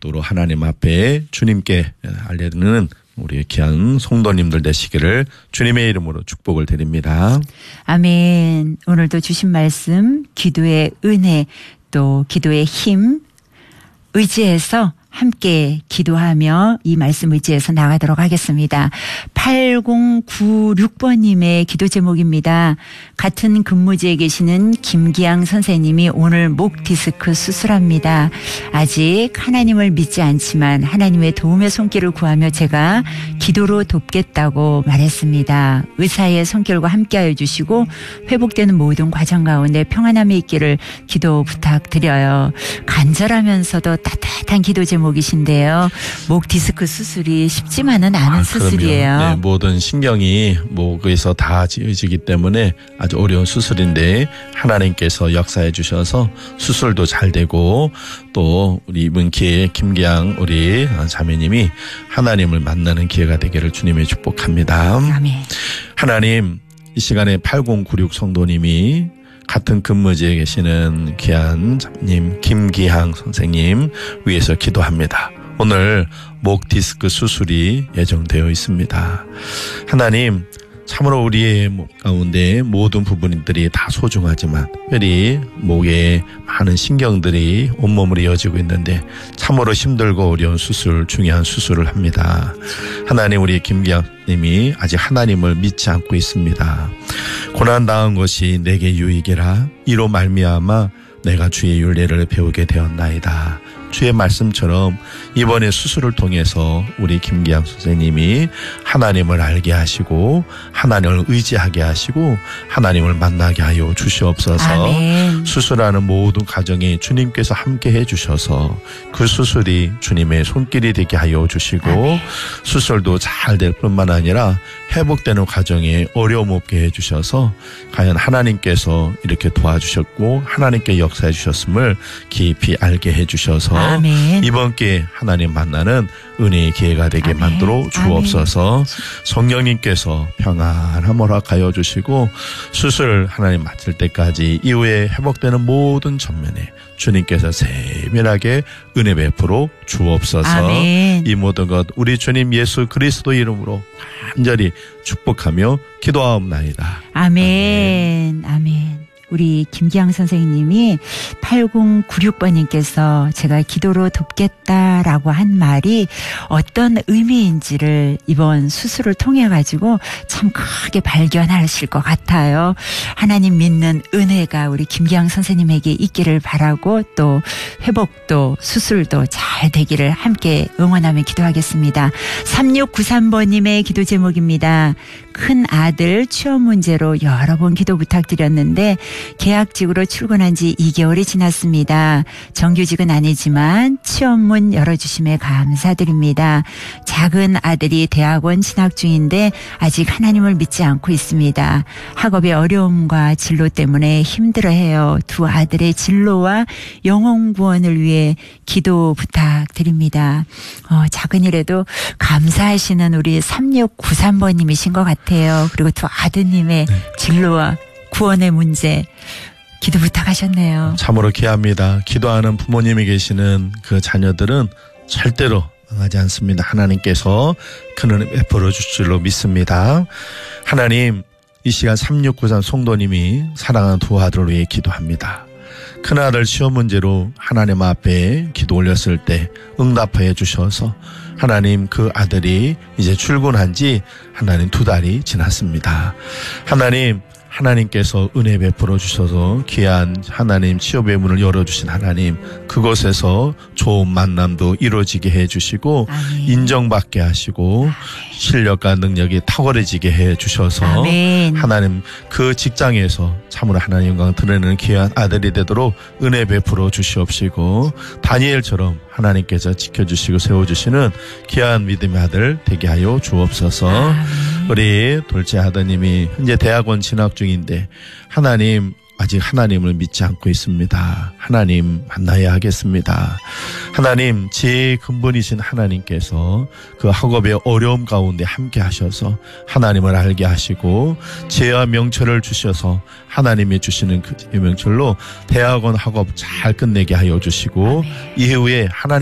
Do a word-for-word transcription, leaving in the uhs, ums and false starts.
있도록 하나님 앞에 주님께 알려드리는 우리 귀한 성도님들 되시기를 주님의 이름으로 축복을 드립니다. 아멘. 오늘도 주신 말씀, 기도의 은혜, 또 기도의 힘, 의지해서 함께 기도하며 이 말씀 의지해서 나가도록 하겠습니다. 팔공구육 번님의 기도 제목입니다. 같은 근무지에 계시는 김기양 선생님이 오늘 목 디스크 수술합니다. 아직 하나님을 믿지 않지만 하나님의 도움의 손길을 구하며 제가 기도로 돕겠다고 말했습니다. 의사의 손길과 함께하여 주시고 회복되는 모든 과정 가운데 평안함이 있기를 기도 부탁드려요. 간절하면서도 따뜻한 기도 제목 목이신데요. 목 디스크 수술이 쉽지만은 않은 아, 수술이에요. 네, 모든 신경이 목에서 다 지어지기 때문에 아주 어려운 수술인데 하나님께서 역사해 주셔서 수술도 잘 되고 또 우리 이번 기회에 김기양 우리 자매님이 하나님을 만나는 기회가 되기를 주님의 축복합니다. 아멘. 하나님, 이 시간에 팔공구육 성도님이 같은 근무지에 계시는 귀한 자님 김기향 선생님 위해서 기도합니다. 오늘 목 디스크 수술이 예정되어 있습니다. 하나님, 참으로 우리의 목 가운데 모든 부분들이 다 소중하지만 특별히 목에 많은 신경들이 온몸으로 이어지고 있는데 참으로 힘들고 어려운 수술, 중요한 수술을 합니다. 하나님, 우리 김기양 님이 아직 하나님을 믿지 않고 있습니다. 고난당한 것이 내게 유익이라 이로 말미암아 내가 주의 율례를 배우게 되었나이다. 주의 말씀처럼 이번에 수술을 통해서 우리 김기양 선생님이 하나님을 알게 하시고 하나님을 의지하게 하시고 하나님을 만나게 하여 주시옵소서. 아멘. 수술하는 모든 과정에 주님께서 함께 해주셔서 그 수술이 주님의 손길이 되게 하여 주시고 아멘. 수술도 잘 될 뿐만 아니라 회복되는 과정에 어려움 없게 해주셔서 과연 하나님께서 이렇게 도와주셨고 하나님께 역사해 주셨음을 깊이 알게 해주셔서 아멘. 이번 기회에 하나님 만나는 은혜의 기회가 되게 아멘. 만들어 주옵소서. 아멘. 성령님께서 평안함 허락하여 주시고 수술 하나님 마칠 때까지 이후에 회복되는 모든 전면에 주님께서 세밀하게 은혜 베풀어 주옵소서. 아멘. 이 모든 것 우리 주님 예수 그리스도 이름으로 간절히 축복하며 기도하옵나이다. 아멘. 아멘. 아멘. 우리 김기양 선생님이 팔공구육 번님께서 제가 기도로 돕겠다라고 한 말이 어떤 의미인지를 이번 수술을 통해 가지고 참 크게 발견하실 것 같아요. 하나님 믿는 은혜가 우리 김기양 선생님에게 있기를 바라고 또 회복도 수술도 잘 되기를 함께 응원하며 기도하겠습니다. 삼육구삼 번님의 기도 제목입니다. 큰 아들 취업 문제로 여러 번 기도 부탁드렸는데 계약직으로 출근한 지 이 개월이 지났습니다. 정규직은 아니지만 취업문 열어주심에 감사드립니다. 작은 아들이 대학원 진학 중인데 아직 하나님을 믿지 않고 있습니다. 학업의 어려움과 진로 때문에 힘들어해요. 두 아들의 진로와 영혼 구원을 위해 기도 부탁드립니다. 어, 작은 일에도 감사하시는 우리 삼육구삼 번님이신 것 같아요. 그리고 두 아드님의 네. 진로와 구원의 문제 기도 부탁하셨네요. 참으로 귀합니다. 기도하는 부모님이 계시는 그 자녀들은 절대로 망하지 않습니다. 하나님께서 큰 은혜 베풀어 주실 줄로 믿습니다. 하나님, 이 시간 삼육구삼 성도님이 사랑하는 두 아들을 위해 기도합니다. 큰아들 시험 문제로 하나님 앞에 기도 올렸을 때 응답해 주셔서 하나님 그 아들이 이제 출근한 지 하나님 두 달이 지났습니다. 하나님, 하나님께서 은혜 베풀어 주셔서 귀한 하나님 취업의 문을 열어주신 하나님, 그곳에서 좋은 만남도 이루어지게 해주시고 아멘. 인정받게 하시고 아멘. 실력과 능력이 탁월해지게 해주셔서 아멘. 하나님 그 직장에서 참으로 하나님 영광 드러내는 귀한 아들이 되도록 은혜 베풀어 주시옵시고 다니엘처럼 하나님께서 지켜주시고 세워주시는 귀한 믿음의 아들 되게 하여 주옵소서. 아멘. 우리 둘째 아드님이 현재 대학원 진학 중인데 하나님 아직 하나님을 믿지 않고 있습니다. 하나님 만나야 하겠습니다. 하나님 제 근본이신 하나님께서 그 학업의 어려움 가운데 함께 하셔서 하나님을 알게 하시고 지혜와 명철을 주셔서 하나님이 주시는 그 명철로 대학원 학업 잘 끝내게 하여 주시고 아멘. 이후에 하나님